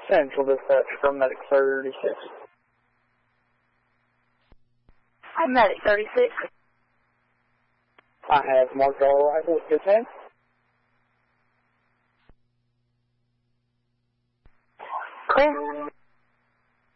Central Dispatch from Medic 36. I'm Medic 36. I have marked all rifles with 10. Clear.